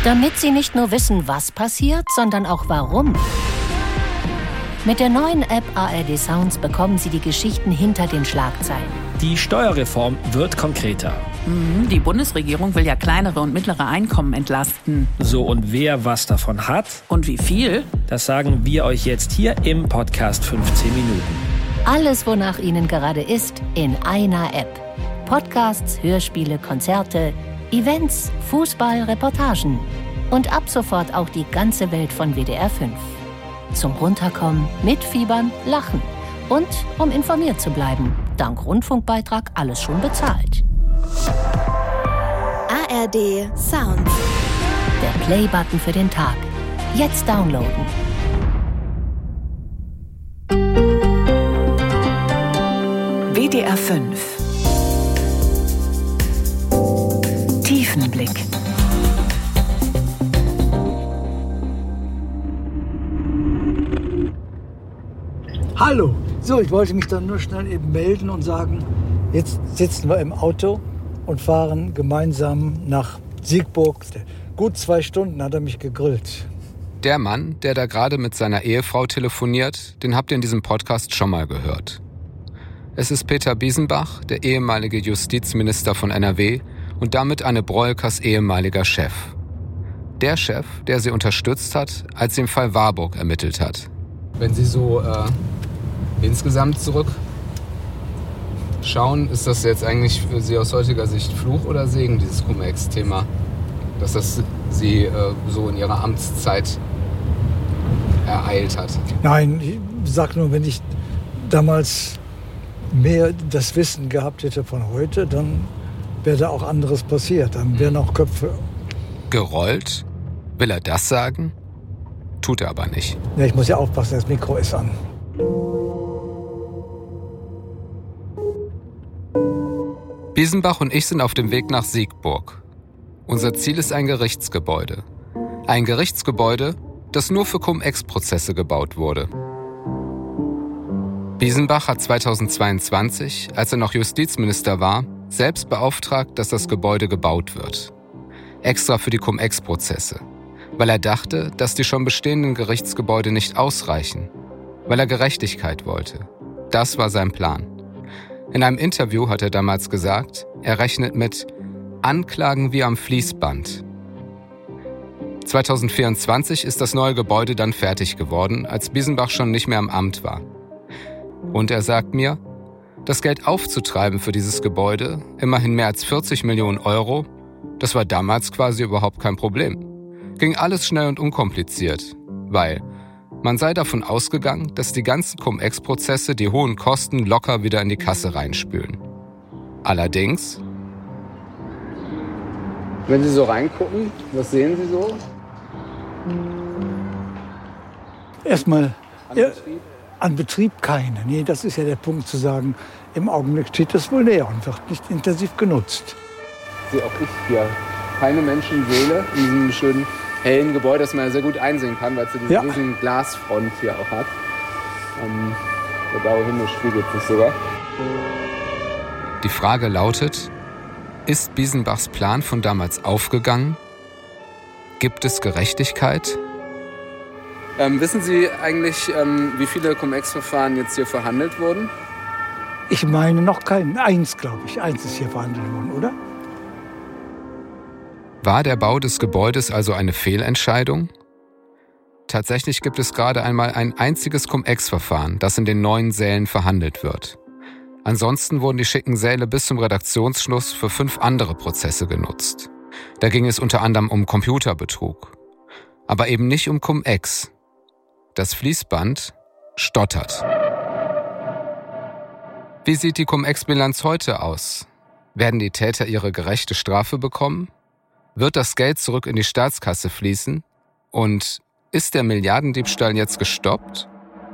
Damit Sie nicht nur wissen, was passiert, sondern auch warum. Mit der neuen App ARD Sounds bekommen Sie die Geschichten hinter den Schlagzeilen. Die Steuerreform wird konkreter. Die Bundesregierung will ja kleinere und mittlere Einkommen entlasten. So, und wer was davon hat? Und wie viel? Das sagen wir euch jetzt hier im Podcast 15 Minuten. Alles, wonach Ihnen gerade ist, in einer App. Podcasts, Hörspiele, Konzerte, Events, Fußball, Reportagen. Und ab sofort auch die ganze Welt von WDR 5. Zum Runterkommen, mitfiebern, lachen. Und um informiert zu bleiben. Dank Rundfunkbeitrag alles schon bezahlt. ARD Sounds. Der Play-Button für den Tag. Jetzt downloaden. WDR 5. Tiefenblick. Hallo! So, ich wollte mich dann nur schnell eben melden und sagen, jetzt sitzen wir im Auto und fahren gemeinsam nach Siegburg. Gut 2 Stunden hat er mich gegrillt. Der Mann, der da gerade mit seiner Ehefrau telefoniert, den habt ihr in diesem Podcast schon mal gehört. Es ist Peter Biesenbach, der ehemalige Justizminister von NRW und damit Anne Broilkers ehemaliger Chef. Der Chef, der sie unterstützt hat, als sie im Fall Warburg ermittelt hat. Wenn Sie so insgesamt zurückschauen, ist das jetzt eigentlich für Sie aus heutiger Sicht Fluch oder Segen, dieses Cum-Ex-Thema? Dass das Sie so in Ihrer Amtszeit ereilt hat? Nein, ich sag nur, wenn ich damals mehr das Wissen gehabt hätte von heute, dann wäre da auch anderes passiert. Dann wären auch Köpfe... Gerollt? Will er das sagen? Tut er aber nicht. Ja, ich muss ja aufpassen, das Mikro ist an. Biesenbach und ich sind auf dem Weg nach Siegburg. Unser Ziel ist ein Gerichtsgebäude. Ein Gerichtsgebäude, das nur für Cum-Ex-Prozesse gebaut wurde. Biesenbach hat 2022, als er noch Justizminister war, selbst beauftragt, dass das Gebäude gebaut wird. Extra für die Cum-Ex-Prozesse. Weil er dachte, dass die schon bestehenden Gerichtsgebäude nicht ausreichen. Weil er Gerechtigkeit wollte. Das war sein Plan. In einem Interview hat er damals gesagt, er rechnet mit Anklagen wie am Fließband. 2024 ist das neue Gebäude dann fertig geworden, als Biesenbach schon nicht mehr im Amt war. Und er sagt mir, das Geld aufzutreiben für dieses Gebäude, immerhin mehr als 40 Millionen Euro, das war damals quasi überhaupt kein Problem. Ging alles schnell und unkompliziert, weil man sei davon ausgegangen, dass die ganzen Cum-Ex-Prozesse die hohen Kosten locker wieder in die Kasse reinspülen. Allerdings... Wenn Sie so reingucken, was sehen Sie so? Erstmal an Betrieb keine. Nee, das ist ja der Punkt zu sagen, im Augenblick steht das wohl leer und wird nicht intensiv genutzt. Sehe auch ich hier keine Menschenseele in diesem schönen hellen Gebäude, das man ja sehr gut einsehen kann, weil es ja diese riesen Glasfront hier auch hat. Der blaue Himmel spiegelt sich sogar. Die Frage lautet, ist Biesenbachs Plan von damals aufgegangen? Gibt es Gerechtigkeit? Wissen Sie eigentlich, wie viele Cum-Ex-Verfahren jetzt hier verhandelt wurden? Ich meine noch keinen. Eins, glaube ich. Eins ist hier verhandelt worden, oder? War der Bau des Gebäudes also eine Fehlentscheidung? Tatsächlich gibt es gerade einmal ein einziges Cum-Ex-Verfahren, das in den 9 Sälen verhandelt wird. Ansonsten wurden die schicken Säle bis zum Redaktionsschluss für 5 andere Prozesse genutzt. Da ging es unter anderem um Computerbetrug. Aber eben nicht um Cum-Ex. Das Fließband stottert. Wie sieht die Cum-Ex-Bilanz heute aus? Werden die Täter ihre gerechte Strafe bekommen? Wird das Geld zurück in die Staatskasse fließen? Und ist der Milliardendiebstahl jetzt gestoppt?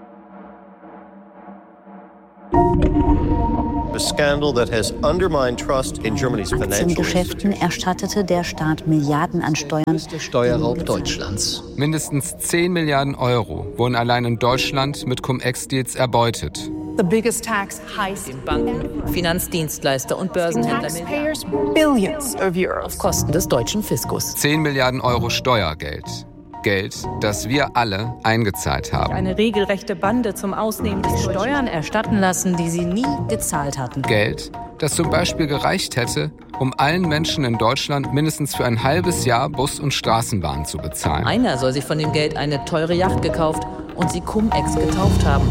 Aktiengeschäften erstattete der Staat Milliarden an Steuern. Steuerraub Deutschlands. Mindestens 10 Milliarden Euro wurden allein in Deutschland mit Cum-Ex-Deals erbeutet. The biggest tax heist. Den Banken, Finanzdienstleister und Börsenhändler Billions of Euros. auf Kosten des deutschen Fiskus. 10 Milliarden Euro Steuergeld. Geld, das wir alle eingezahlt haben. Eine regelrechte Bande zum Ausnehmen des Steuern erstatten lassen, die sie nie gezahlt hatten. Geld, das zum Beispiel gereicht hätte, um allen Menschen in Deutschland mindestens für ein halbes Jahr Bus und Straßenbahn zu bezahlen. Einer soll sich von dem Geld eine teure Yacht gekauft und sie Cum-Ex getauft haben.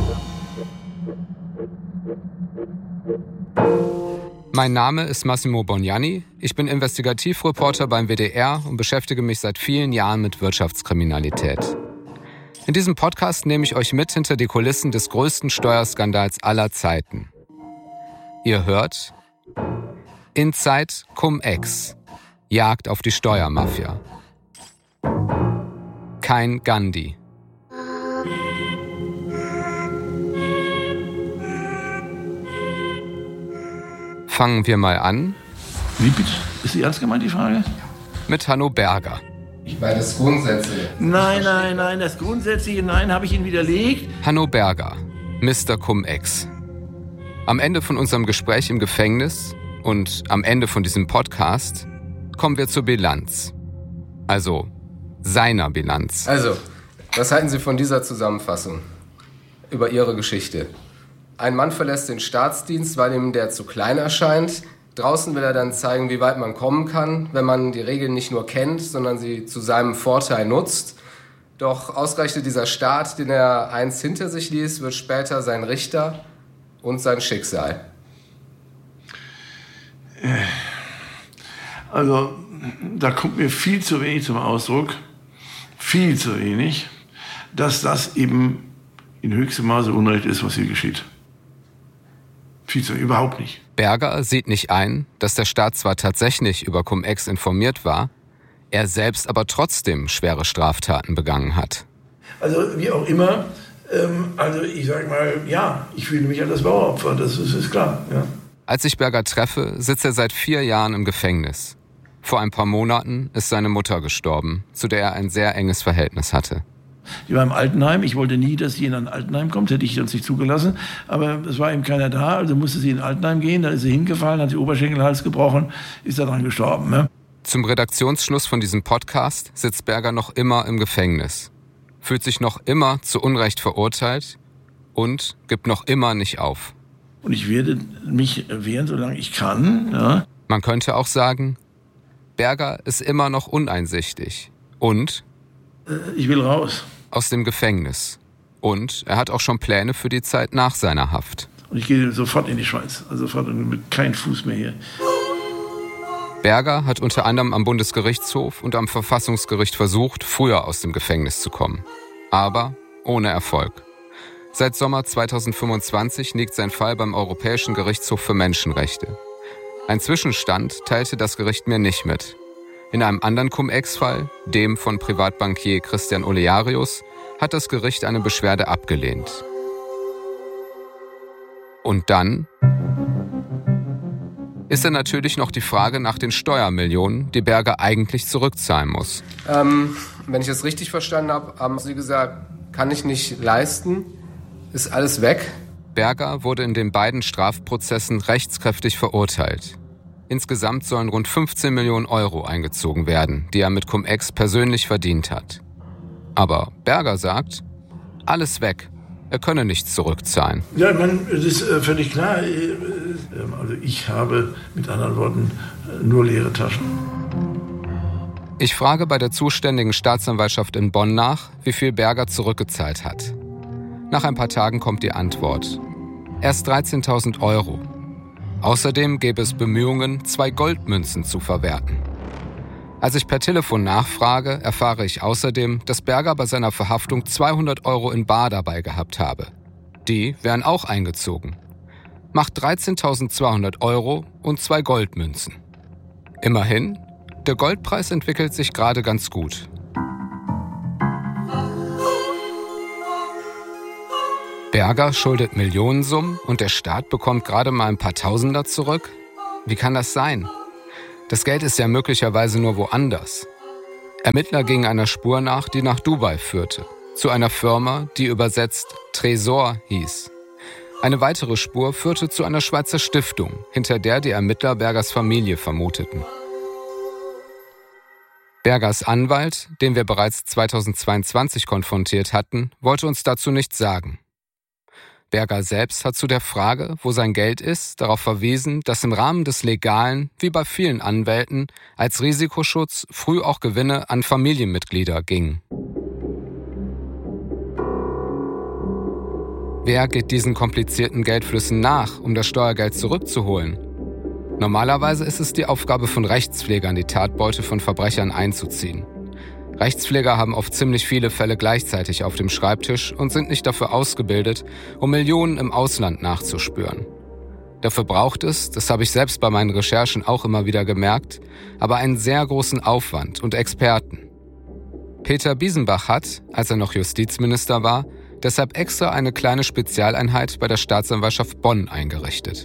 Mein Name ist Massimo Bognani. Ich bin Investigativreporter beim WDR und beschäftige mich seit vielen Jahren mit Wirtschaftskriminalität. In diesem Podcast nehme ich euch mit hinter die Kulissen des größten Steuerskandals aller Zeiten. Ihr hört Inside Cum-Ex. Jagd auf die Steuermafia. Kein Gandhi. Fangen wir mal an. Wie bitte? Ist die ernst gemeint, die Frage? Mit Hanno Berger. Weil das Grundsätzliche. Nein, das Grundsätzliche, nein, habe ich Ihnen widerlegt. Hanno Berger, Mr. Cum-Ex. Am Ende von unserem Gespräch im Gefängnis und am Ende von diesem Podcast kommen wir zur Bilanz. Also, seiner Bilanz. Also, was halten Sie von dieser Zusammenfassung über Ihre Geschichte? Ein Mann verlässt den Staatsdienst, weil ihm der zu klein erscheint. Draußen will er dann zeigen, wie weit man kommen kann, wenn man die Regeln nicht nur kennt, sondern sie zu seinem Vorteil nutzt. Doch ausgerechnet dieser Staat, den er einst hinter sich ließ, wird später sein Richter und sein Schicksal. Also, da kommt mir viel zu wenig zum Ausdruck, viel zu wenig, dass das eben in höchstem Maße Unrecht ist, was hier geschieht. Viel zu wenig, überhaupt nicht. Berger sieht nicht ein, dass der Staat zwar tatsächlich über Cum-Ex informiert war, er selbst aber trotzdem schwere Straftaten begangen hat. Also wie auch immer, also ich sag mal, ja, ich fühle mich als Bauopfer, das ist klar. Ja. Als ich Berger treffe, sitzt er seit 4 Jahren im Gefängnis. Vor ein paar Monaten ist seine Mutter gestorben, zu der er ein sehr enges Verhältnis hatte. Die war im Altenheim. Ich wollte nie, dass sie in ein Altenheim kommt. Hätte ich uns nicht zugelassen. Aber es war eben keiner da. Also musste sie in ein Altenheim gehen. Dann ist sie hingefallen, hat den Oberschenkelhals gebrochen, ist daran gestorben. Ne? Zum Redaktionsschluss von diesem Podcast sitzt Berger noch immer im Gefängnis. Fühlt sich noch immer zu Unrecht verurteilt und gibt noch immer nicht auf. Und ich werde mich wehren, solange ich kann. Ja. Man könnte auch sagen, Berger ist immer noch uneinsichtig. Und ich will raus. Aus dem Gefängnis. Und er hat auch schon Pläne für die Zeit nach seiner Haft. Und ich gehe sofort in die Schweiz. Also sofort mit keinem Fuß mehr hier. Berger hat unter anderem am Bundesgerichtshof und am Verfassungsgericht versucht, früher aus dem Gefängnis zu kommen. Aber ohne Erfolg. Seit Sommer 2025 liegt sein Fall beim Europäischen Gerichtshof für Menschenrechte. Ein Zwischenstand teilte das Gericht mir nicht mit. In einem anderen Cum-Ex-Fall, dem von Privatbankier Christian Olearius, hat das Gericht eine Beschwerde abgelehnt. Und dann ist da natürlich noch die Frage nach den Steuermillionen, die Berger eigentlich zurückzahlen muss. Wenn ich das richtig verstanden habe, haben Sie gesagt, kann ich nicht leisten, ist alles weg? Berger wurde in den beiden Strafprozessen rechtskräftig verurteilt. Insgesamt sollen rund 15 Millionen Euro eingezogen werden, die er mit Cum-Ex persönlich verdient hat. Aber Berger sagt, alles weg. Er könne nichts zurückzahlen. Ja, das ist völlig klar. Also ich habe mit anderen Worten nur leere Taschen. Ich frage bei der zuständigen Staatsanwaltschaft in Bonn nach, wie viel Berger zurückgezahlt hat. Nach ein paar Tagen kommt die Antwort. Erst 13.000 Euro. Außerdem gäbe es Bemühungen, 2 Goldmünzen zu verwerten. Als ich per Telefon nachfrage, erfahre ich außerdem, dass Berger bei seiner Verhaftung 200 Euro in bar dabei gehabt habe. Die wären auch eingezogen. Macht 13.200 Euro und 2 Goldmünzen. Immerhin, der Goldpreis entwickelt sich gerade ganz gut. Berger schuldet Millionensummen und der Staat bekommt gerade mal ein paar Tausender zurück? Wie kann das sein? Das Geld ist ja möglicherweise nur woanders. Ermittler gingen einer Spur nach, die nach Dubai führte. Zu einer Firma, die übersetzt Tresor hieß. Eine weitere Spur führte zu einer Schweizer Stiftung, hinter der die Ermittler Bergers Familie vermuteten. Bergers Anwalt, den wir bereits 2022 konfrontiert hatten, wollte uns dazu nichts sagen. Berger selbst hat zu der Frage, wo sein Geld ist, darauf verwiesen, dass im Rahmen des Legalen, wie bei vielen Anwälten, als Risikoschutz früh auch Gewinne an Familienmitglieder gingen. Wer geht diesen komplizierten Geldflüssen nach, um das Steuergeld zurückzuholen? Normalerweise ist es die Aufgabe von Rechtspflegern, die Tatbeute von Verbrechern einzuziehen. Rechtspfleger haben oft ziemlich viele Fälle gleichzeitig auf dem Schreibtisch und sind nicht dafür ausgebildet, um Millionen im Ausland nachzuspüren. Dafür braucht es, das habe ich selbst bei meinen Recherchen auch immer wieder gemerkt, aber einen sehr großen Aufwand und Experten. Peter Biesenbach hat, als er noch Justizminister war, deshalb extra eine kleine Spezialeinheit bei der Staatsanwaltschaft Bonn eingerichtet.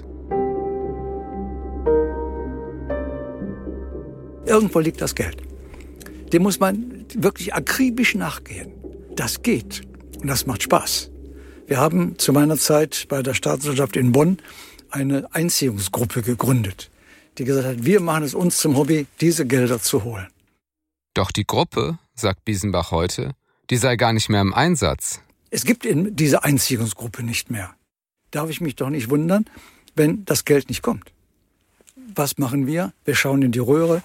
Irgendwo liegt das Geld. Dem muss man wirklich akribisch nachgehen. Das geht und das macht Spaß. Wir haben zu meiner Zeit bei der Staatsanwaltschaft in Bonn eine Einziehungsgruppe gegründet, die gesagt hat, wir machen es uns zum Hobby, diese Gelder zu holen. Doch die Gruppe, sagt Biesenbach heute, die sei gar nicht mehr im Einsatz. Es gibt diese Einziehungsgruppe nicht mehr. Darf ich mich doch nicht wundern, wenn das Geld nicht kommt. Was machen wir? Wir schauen in die Röhre.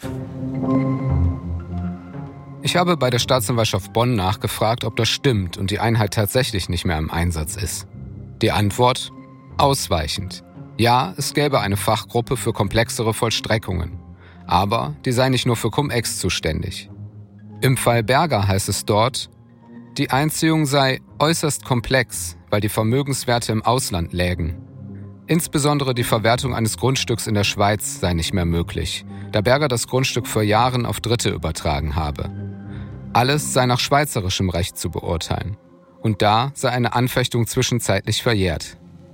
Ich habe bei der Staatsanwaltschaft Bonn nachgefragt, ob das stimmt und die Einheit tatsächlich nicht mehr im Einsatz ist. Die Antwort? Ausweichend. Ja, es gäbe eine Fachgruppe für komplexere Vollstreckungen. Aber die sei nicht nur für Cum-Ex zuständig. Im Fall Berger heißt es dort, die Einziehung sei äußerst komplex, weil die Vermögenswerte im Ausland lägen. Insbesondere die Verwertung eines Grundstücks in der Schweiz sei nicht mehr möglich, da Berger das Grundstück vor Jahren auf Dritte übertragen habe. Alles sei nach schweizerischem Recht zu beurteilen. Und da sei eine Anfechtung zwischenzeitlich verjährt.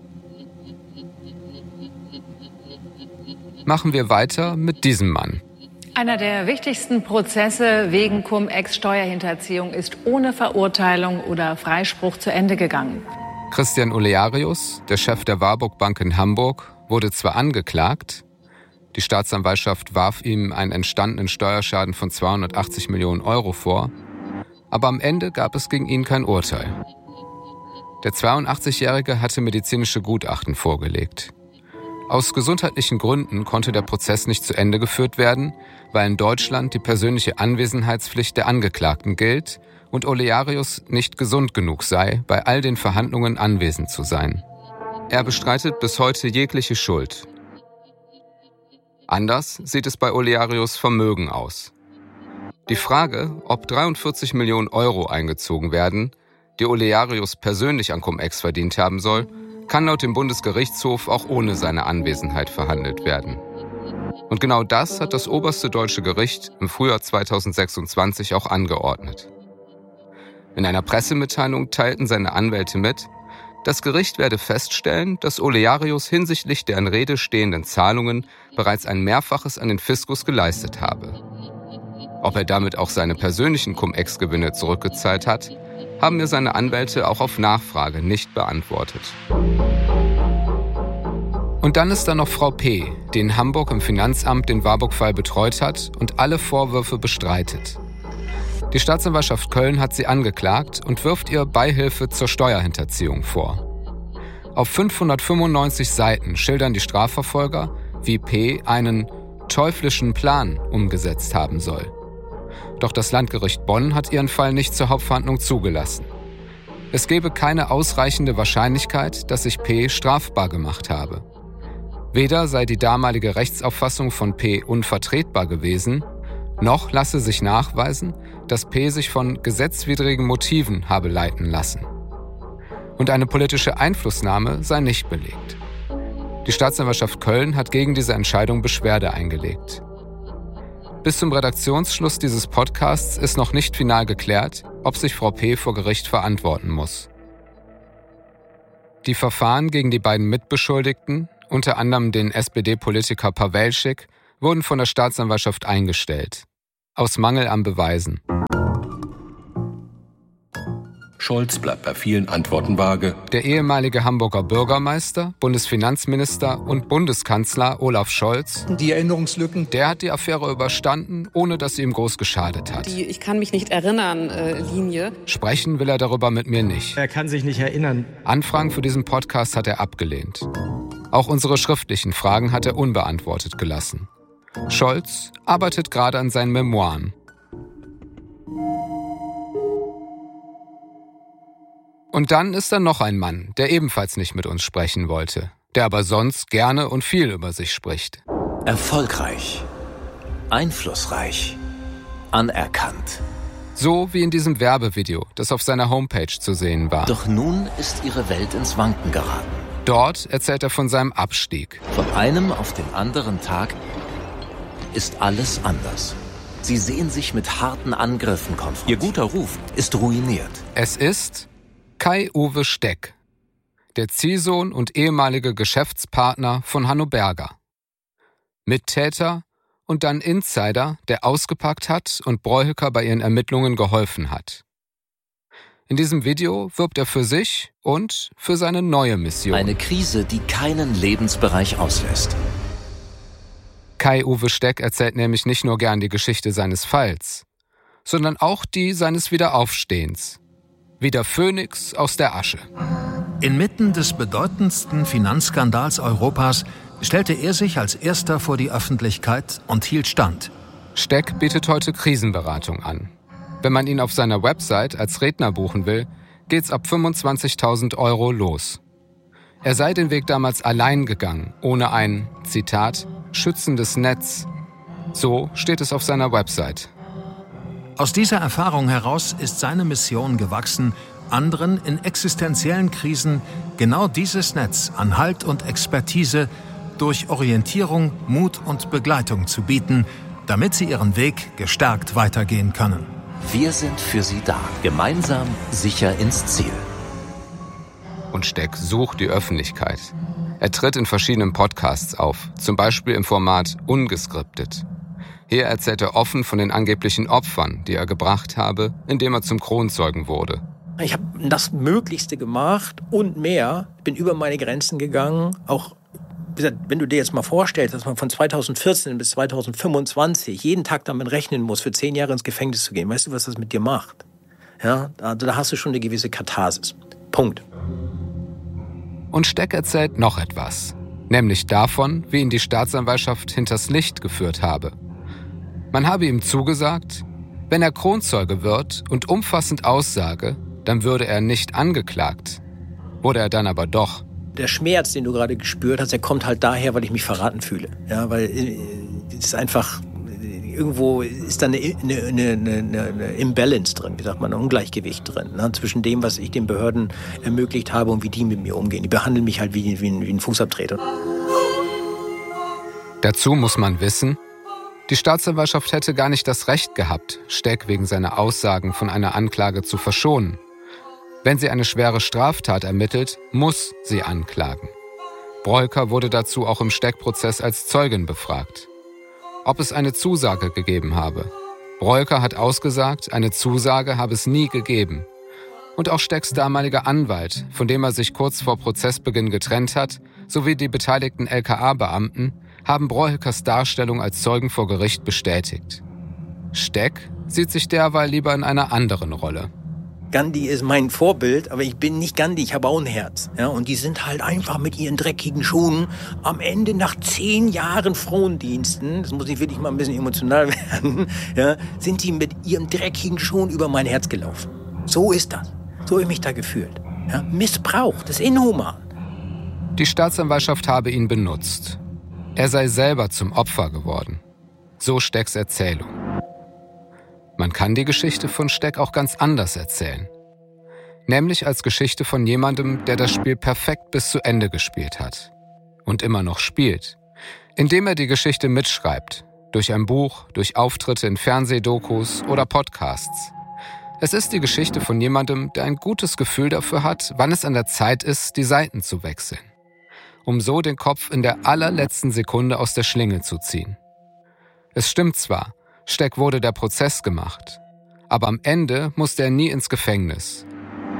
Machen wir weiter mit diesem Mann. Einer der wichtigsten Prozesse wegen Cum-Ex-Steuerhinterziehung ist ohne Verurteilung oder Freispruch zu Ende gegangen. Christian Olearius, der Chef der Warburg Bank in Hamburg, wurde zwar angeklagt, die Staatsanwaltschaft warf ihm einen entstandenen Steuerschaden von 280 Millionen Euro vor, aber am Ende gab es gegen ihn kein Urteil. Der 82-Jährige hatte medizinische Gutachten vorgelegt. Aus gesundheitlichen Gründen konnte der Prozess nicht zu Ende geführt werden, weil in Deutschland die persönliche Anwesenheitspflicht der Angeklagten gilt und Olearius nicht gesund genug sei, bei all den Verhandlungen anwesend zu sein. Er bestreitet bis heute jegliche Schuld. Anders sieht es bei Olearius Vermögen aus. Die Frage, ob 43 Millionen Euro eingezogen werden, die Olearius persönlich an Cum-Ex verdient haben soll, kann laut dem Bundesgerichtshof auch ohne seine Anwesenheit verhandelt werden. Und genau das hat das oberste deutsche Gericht im Frühjahr 2026 auch angeordnet. In einer Pressemitteilung teilten seine Anwälte mit, das Gericht werde feststellen, dass Olearius hinsichtlich der in Rede stehenden Zahlungen bereits ein Mehrfaches an den Fiskus geleistet habe. Ob er damit auch seine persönlichen Cum-Ex-Gewinne zurückgezahlt hat, haben mir seine Anwälte auch auf Nachfrage nicht beantwortet. Und dann ist da noch Frau P., die in Hamburg im Finanzamt den Warburg-Fall betreut hat und alle Vorwürfe bestreitet. Die Staatsanwaltschaft Köln hat sie angeklagt und wirft ihr Beihilfe zur Steuerhinterziehung vor. Auf 595 Seiten schildern die Strafverfolger, wie P. einen teuflischen Plan umgesetzt haben soll. Doch das Landgericht Bonn hat ihren Fall nicht zur Hauptverhandlung zugelassen. Es gebe keine ausreichende Wahrscheinlichkeit, dass sich P. strafbar gemacht habe. Weder sei die damalige Rechtsauffassung von P. unvertretbar gewesen, noch lasse sich nachweisen, dass P. sich von gesetzwidrigen Motiven habe leiten lassen. Und eine politische Einflussnahme sei nicht belegt. Die Staatsanwaltschaft Köln hat gegen diese Entscheidung Beschwerde eingelegt. Bis zum Redaktionsschluss dieses Podcasts ist noch nicht final geklärt, ob sich Frau P. vor Gericht verantworten muss. Die Verfahren gegen die beiden Mitbeschuldigten, unter anderem den SPD-Politiker Pawelczyk, wurden von der Staatsanwaltschaft eingestellt. Aus Mangel an Beweisen. Scholz bleibt bei vielen Antworten vage. Der ehemalige Hamburger Bürgermeister, Bundesfinanzminister und Bundeskanzler Olaf Scholz, die Erinnerungslücken, der hat die Affäre überstanden, ohne dass sie ihm groß geschadet hat. Die Ich kann mich nicht erinnern Linie. Sprechen will er darüber mit mir nicht. Er kann sich nicht erinnern. Anfragen für diesen Podcast hat er abgelehnt. Auch unsere schriftlichen Fragen hat er unbeantwortet gelassen. Scholz arbeitet gerade an seinen Memoiren. Und dann ist da noch ein Mann, der ebenfalls nicht mit uns sprechen wollte, der aber sonst gerne und viel über sich spricht. Erfolgreich, einflussreich, anerkannt. So wie in diesem Werbevideo, das auf seiner Homepage zu sehen war. Doch nun ist ihre Welt ins Wanken geraten. Dort erzählt er von seinem Abstieg. Von einem auf den anderen Tag ist alles anders. Sie sehen sich mit harten Angriffen konfrontiert. Ihr guter Ruf ist ruiniert. Es ist Kai-Uwe Steck, der Ziehsohn und ehemalige Geschäftspartner von Hanno Berger. Mittäter und dann Insider, der ausgepackt hat und Breuhöcker bei ihren Ermittlungen geholfen hat. In diesem Video wirbt er für sich und für seine neue Mission. Eine Krise, die keinen Lebensbereich auslässt. Kai-Uwe Steck erzählt nämlich nicht nur gern die Geschichte seines Falls, sondern auch die seines Wiederaufstehens. Wie der Phönix aus der Asche. Inmitten des bedeutendsten Finanzskandals Europas stellte er sich als erster vor die Öffentlichkeit und hielt stand. Steck bietet heute Krisenberatung an. Wenn man ihn auf seiner Website als Redner buchen will, geht's ab 25.000 € los. Er sei den Weg damals allein gegangen, ohne ein, Zitat, schützendes Netz. So steht es auf seiner Website. Aus dieser Erfahrung heraus ist seine Mission gewachsen, anderen in existenziellen Krisen genau dieses Netz an Halt und Expertise durch Orientierung, Mut und Begleitung zu bieten, damit sie ihren Weg gestärkt weitergehen können. Wir sind für Sie da, gemeinsam sicher ins Ziel. Und Steck sucht die Öffentlichkeit. Er tritt in verschiedenen Podcasts auf, zum Beispiel im Format Ungeskriptet. Hier erzählt er offen von den angeblichen Opfern, die er gebracht habe, indem er zum Kronzeugen wurde. Ich habe das Möglichste gemacht und mehr, bin über meine Grenzen gegangen. Auch, wie gesagt, wenn du dir jetzt mal vorstellst, dass man von 2014 bis 2025 jeden Tag damit rechnen muss, für 10 Jahre ins Gefängnis zu gehen, weißt du, was das mit dir macht? Ja, da hast du schon eine gewisse Katharsis. Punkt. Und Steck erzählt noch etwas, nämlich davon, wie ihn die Staatsanwaltschaft hinters Licht geführt habe. Man habe ihm zugesagt, wenn er Kronzeuge wird und umfassend aussage, dann würde er nicht angeklagt. Wurde er dann aber doch. Der Schmerz, den du gerade gespürt hast, der kommt halt daher, weil ich mich verraten fühle. Ja, weil es ist einfach, irgendwo ist da eine Imbalance drin, wie sagt man, ein Ungleichgewicht drin, ne, zwischen dem, was ich den Behörden ermöglicht habe und wie die mit mir umgehen. Die behandeln mich halt wie ein Fußabtreter. Dazu muss man wissen, die Staatsanwaltschaft hätte gar nicht das Recht gehabt, Steck wegen seiner Aussagen von einer Anklage zu verschonen. Wenn sie eine schwere Straftat ermittelt, muss sie anklagen. Breuker wurde dazu auch im Steck-Prozess als Zeugin befragt. Ob es eine Zusage gegeben habe. Breuker hat ausgesagt, eine Zusage habe es nie gegeben. Und auch Stecks damaliger Anwalt, von dem er sich kurz vor Prozessbeginn getrennt hat, sowie die beteiligten LKA-Beamten, haben Breuhöckers Darstellung als Zeugen vor Gericht bestätigt. Steck sieht sich derweil lieber in einer anderen Rolle. Gandhi ist mein Vorbild, aber ich bin nicht Gandhi, ich habe auch ein Herz. Ja, und die sind halt einfach mit ihren dreckigen Schuhen am Ende nach 10 Jahren Frondiensten, das muss ich wirklich mal ein bisschen emotional werden, ja, sind die mit ihren dreckigen Schuhen über mein Herz gelaufen. So ist das. So habe ich mich da gefühlt. Ja, Missbrauch, das ist inhuman. Die Staatsanwaltschaft habe ihn benutzt. Er sei selber zum Opfer geworden. So Stecks Erzählung. Man kann die Geschichte von Steck auch ganz anders erzählen. Nämlich als Geschichte von jemandem, der das Spiel perfekt bis zu Ende gespielt hat. Und immer noch spielt. Indem er die Geschichte mitschreibt. Durch ein Buch, durch Auftritte in Fernsehdokus oder Podcasts. Es ist die Geschichte von jemandem, der ein gutes Gefühl dafür hat, wann es an der Zeit ist, die Seiten zu wechseln. Um so den Kopf in der allerletzten Sekunde aus der Schlinge zu ziehen. Es stimmt zwar, Steck wurde der Prozess gemacht, aber am Ende musste er nie ins Gefängnis.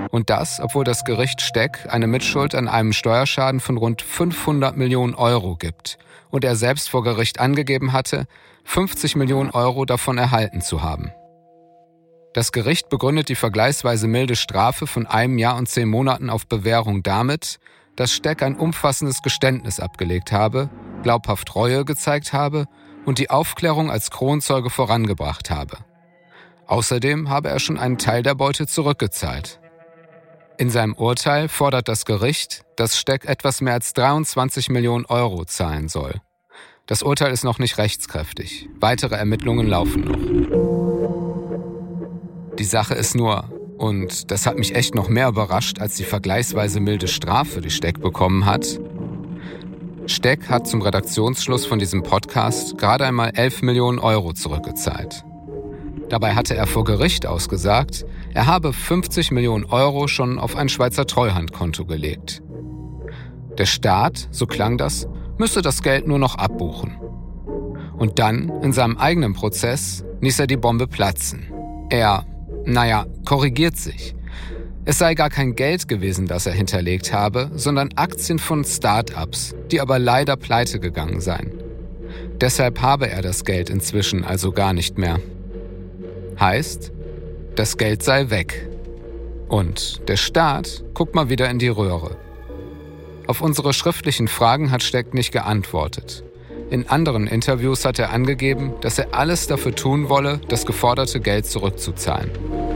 Und das, obwohl das Gericht Steck eine Mitschuld an einem Steuerschaden von rund 500 Millionen Euro gibt und er selbst vor Gericht angegeben hatte, 50 Millionen Euro davon erhalten zu haben. Das Gericht begründet die vergleichsweise milde Strafe von 1 Jahr und 10 Monaten auf Bewährung damit, dass Steck ein umfassendes Geständnis abgelegt habe, glaubhaft Reue gezeigt habe und die Aufklärung als Kronzeuge vorangebracht habe. Außerdem habe er schon einen Teil der Beute zurückgezahlt. In seinem Urteil fordert das Gericht, dass Steck etwas mehr als 23 Millionen Euro zahlen soll. Das Urteil ist noch nicht rechtskräftig. Weitere Ermittlungen laufen noch. Die Sache ist nur, und das hat mich echt noch mehr überrascht als die vergleichsweise milde Strafe, die Steck bekommen hat. Steck hat zum Redaktionsschluss von diesem Podcast gerade einmal 11 Millionen Euro zurückgezahlt. Dabei hatte er vor Gericht ausgesagt, er habe 50 Millionen Euro schon auf ein Schweizer Treuhandkonto gelegt. Der Staat, so klang das, müsse das Geld nur noch abbuchen. Und dann, in seinem eigenen Prozess, ließ er die Bombe platzen. Er, korrigiert sich. Es sei gar kein Geld gewesen, das er hinterlegt habe, sondern Aktien von Start-ups, die aber leider pleite gegangen seien. Deshalb habe er das Geld inzwischen also gar nicht mehr. Heißt, das Geld sei weg. Und der Staat guckt mal wieder in die Röhre. Auf unsere schriftlichen Fragen hat Steck nicht geantwortet. In anderen Interviews hat er angegeben, dass er alles dafür tun wolle, das geforderte Geld zurückzuzahlen.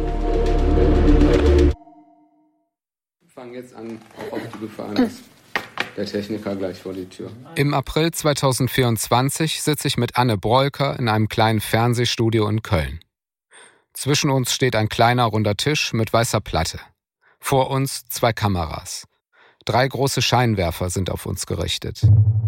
Wir fangen jetzt an, auch auf die Gefahr, dass der Techniker gleich vor die Tür. Im April 2024 sitze ich mit Anne Broeker in einem kleinen Fernsehstudio in Köln. Zwischen uns steht ein kleiner, runder Tisch mit weißer Platte. Vor uns 2 Kameras. 3 große Scheinwerfer sind auf uns gerichtet.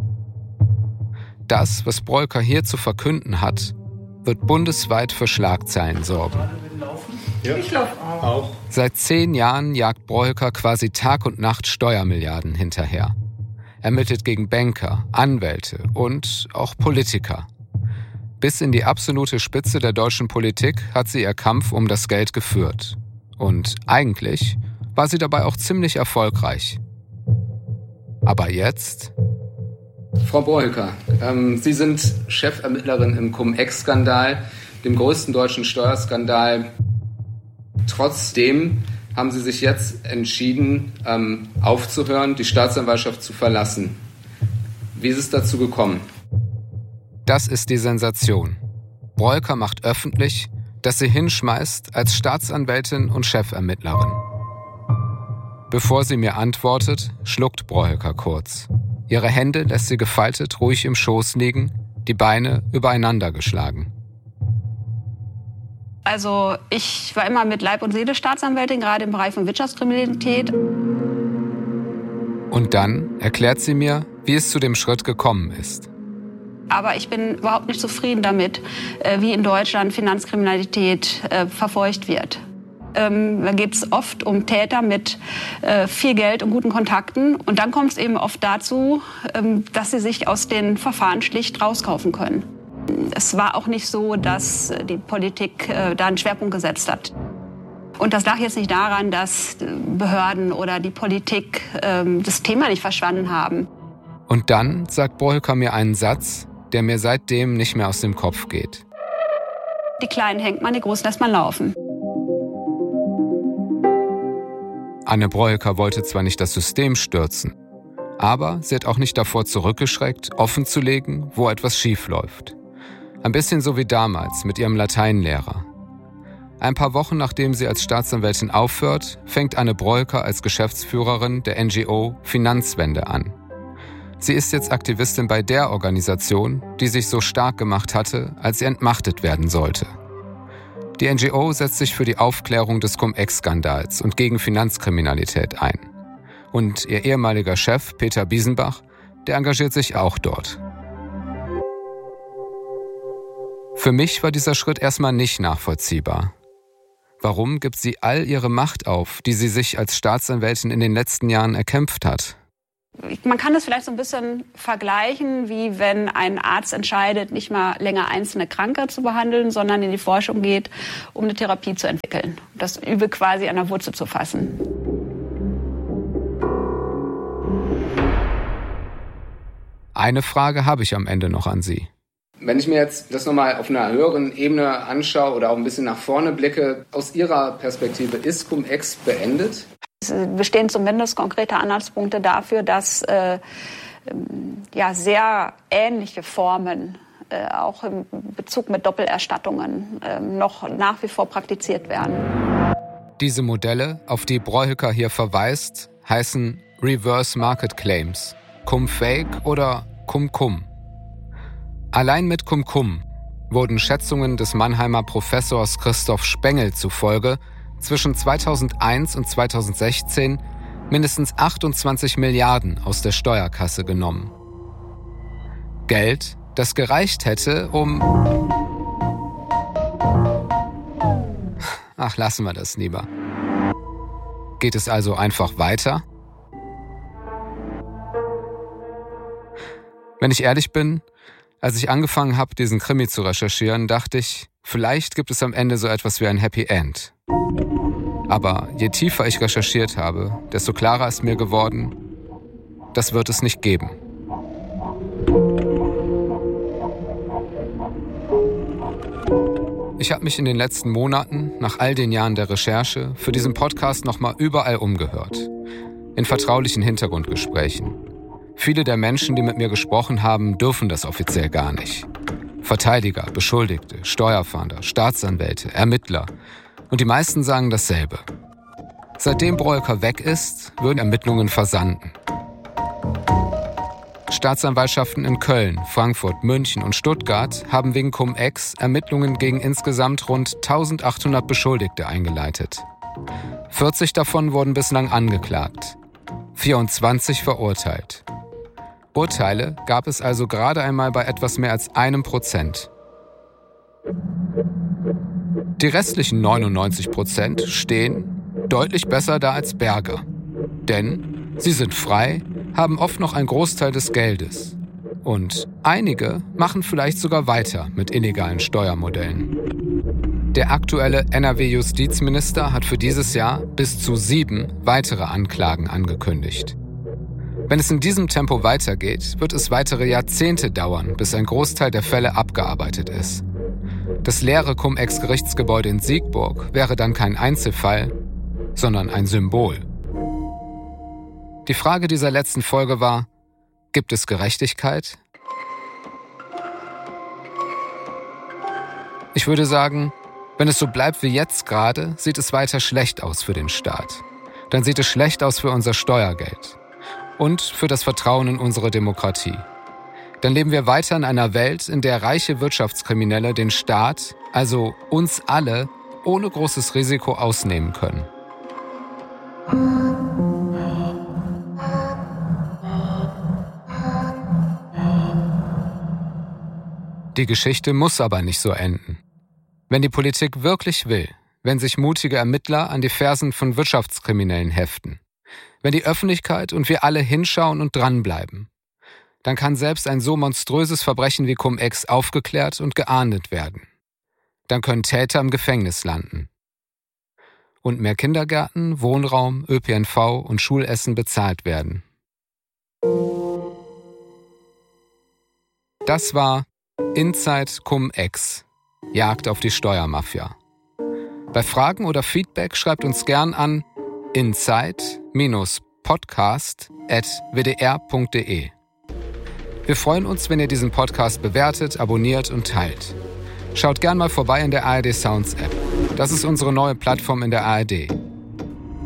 Das, was Broeker hier zu verkünden hat, wird bundesweit für Schlagzeilen sorgen. Ja. Ich laufe auch. Seit 10 Jahren jagt Broeker quasi Tag und Nacht Steuermilliarden hinterher. Ermittelt gegen Banker, Anwälte und auch Politiker. Bis in die absolute Spitze der deutschen Politik hat sie ihr Kampf um das Geld geführt. Und eigentlich war sie dabei auch ziemlich erfolgreich. Aber jetzt? Frau Broeker, Sie sind Chefermittlerin im Cum-Ex-Skandal, dem größten deutschen Steuerskandal. Trotzdem haben Sie sich jetzt entschieden, aufzuhören, die Staatsanwaltschaft zu verlassen. Wie ist es dazu gekommen? Das ist die Sensation. Broeker macht öffentlich, dass sie hinschmeißt als Staatsanwältin und Chefermittlerin. Bevor sie mir antwortet, schluckt Broeker kurz. Ihre Hände lässt sie gefaltet ruhig im Schoß liegen, die Beine übereinander geschlagen. Also ich war immer mit Leib und Seele Staatsanwältin, gerade im Bereich von Wirtschaftskriminalität. Und dann erklärt sie mir, wie es zu dem Schritt gekommen ist. Aber ich bin überhaupt nicht zufrieden damit, wie in Deutschland Finanzkriminalität verfolgt wird. Da geht es oft um Täter mit viel Geld und guten Kontakten. Und dann kommt es eben oft dazu, dass sie sich aus den Verfahren schlicht rauskaufen können. Es war auch nicht so, dass die Politik da einen Schwerpunkt gesetzt hat. Und das lag jetzt nicht daran, dass Behörden oder die Politik das Thema nicht verstanden haben. Und dann sagt Broeker mir einen Satz, der mir seitdem nicht mehr aus dem Kopf geht. Die Kleinen hängt man, die Großen lässt man laufen. Anne Broeker wollte zwar nicht das System stürzen, aber sie hat auch nicht davor zurückgeschreckt, offenzulegen, wo etwas schief läuft. Ein bisschen so wie damals mit ihrem Lateinlehrer. Ein paar Wochen nachdem sie als Staatsanwältin aufhört, fängt Anne Broeker als Geschäftsführerin der NGO Finanzwende an. Sie ist jetzt Aktivistin bei der Organisation, die sich so stark gemacht hatte, als sie entmachtet werden sollte. Die NGO setzt sich für die Aufklärung des Cum-Ex-Skandals und gegen Finanzkriminalität ein. Und ihr ehemaliger Chef, Peter Biesenbach, der engagiert sich auch dort. Für mich war dieser Schritt erstmal nicht nachvollziehbar. Warum gibt sie all ihre Macht auf, die sie sich als Staatsanwältin in den letzten Jahren erkämpft hat? Man kann das vielleicht so ein bisschen vergleichen, wie wenn ein Arzt entscheidet, nicht mal länger einzelne Kranke zu behandeln, sondern in die Forschung geht, um eine Therapie zu entwickeln. Das Übel quasi an der Wurzel zu fassen. Eine Frage habe ich am Ende noch an Sie. Wenn ich mir jetzt das nochmal auf einer höheren Ebene anschaue oder auch ein bisschen nach vorne blicke, aus Ihrer Perspektive, ist Cum-Ex beendet? Es bestehen zumindest konkrete Anhaltspunkte dafür, dass sehr ähnliche Formen, auch im Bezug mit Doppelerstattungen, noch nach wie vor praktiziert werden. Diese Modelle, auf die Brohülker hier verweist, heißen Reverse Market Claims, Cum-Fake oder Cum-Cum. Allein mit Cum-Cum wurden Schätzungen des Mannheimer Professors Christoph Spengel zufolge zwischen 2001 und 2016 mindestens 28 Milliarden aus der Steuerkasse genommen. Geld, das gereicht hätte, um... Ach, lassen wir das lieber. Geht es also einfach weiter? Wenn ich ehrlich bin, als ich angefangen habe, diesen Krimi zu recherchieren, dachte ich, vielleicht gibt es am Ende so etwas wie ein Happy End. Aber je tiefer ich recherchiert habe, desto klarer ist mir geworden, das wird es nicht geben. Ich habe mich in den letzten Monaten, nach all den Jahren der Recherche, für diesen Podcast nochmal überall umgehört. In vertraulichen Hintergrundgesprächen. Viele der Menschen, die mit mir gesprochen haben, dürfen das offiziell gar nicht. Verteidiger, Beschuldigte, Steuerfahnder, Staatsanwälte, Ermittler. Und die meisten sagen dasselbe. Seitdem Brohülker weg ist, würden Ermittlungen versanden. Staatsanwaltschaften in Köln, Frankfurt, München und Stuttgart haben wegen Cum-Ex Ermittlungen gegen insgesamt rund 1800 Beschuldigte eingeleitet. 40 davon wurden bislang angeklagt, 24 verurteilt. Urteile gab es also gerade einmal bei etwas mehr als 1%. Die restlichen 99% stehen deutlich besser da als Berger. Denn sie sind frei, haben oft noch einen Großteil des Geldes. Und einige machen vielleicht sogar weiter mit illegalen Steuermodellen. Der aktuelle NRW-Justizminister hat für dieses Jahr bis zu 7 weitere Anklagen angekündigt. Wenn es in diesem Tempo weitergeht, wird es weitere Jahrzehnte dauern, bis ein Großteil der Fälle abgearbeitet ist. Das leere Cum-Ex-Gerichtsgebäude in Siegburg wäre dann kein Einzelfall, sondern ein Symbol. Die Frage dieser letzten Folge war: Gibt es Gerechtigkeit? Ich würde sagen, wenn es so bleibt wie jetzt gerade, sieht es weiter schlecht aus für den Staat. Dann sieht es schlecht aus für unser Steuergeld und für das Vertrauen in unsere Demokratie. Dann leben wir weiter in einer Welt, in der reiche Wirtschaftskriminelle den Staat, also uns alle, ohne großes Risiko ausnehmen können. Die Geschichte muss aber nicht so enden. Wenn die Politik wirklich will, wenn sich mutige Ermittler an die Fersen von Wirtschaftskriminellen heften, wenn die Öffentlichkeit und wir alle hinschauen und dranbleiben, dann kann selbst ein so monströses Verbrechen wie Cum-Ex aufgeklärt und geahndet werden. Dann können Täter im Gefängnis landen. Und mehr Kindergärten, Wohnraum, ÖPNV und Schulessen bezahlt werden. Das war Inside Cum-Ex, Jagd auf die Steuermafia. Bei Fragen oder Feedback schreibt uns gern an inside-podcast@wdr.de. Wir freuen uns, wenn ihr diesen Podcast bewertet, abonniert und teilt. Schaut gern mal vorbei in der ARD Sounds App. Das ist unsere neue Plattform in der ARD.